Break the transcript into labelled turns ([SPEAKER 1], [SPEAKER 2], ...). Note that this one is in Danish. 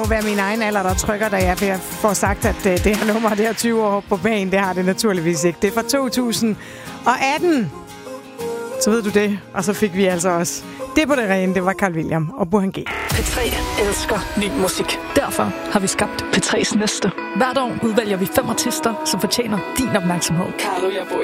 [SPEAKER 1] Det må være min egen alder, der trykker, da jeg får sagt, at det her nummer, det har 20 år på banen. Det har det naturligvis ikke. Det er fra 2018. Så ved du det. Og så fik vi altså også det på det rene. Det var Carl William og Burhan G.
[SPEAKER 2] P3 elsker ny musik. Derfor har vi skabt P3's næste. Hvert år udvælger vi 5 artister, som fortjener din opmærksomhed. Carlo, jeg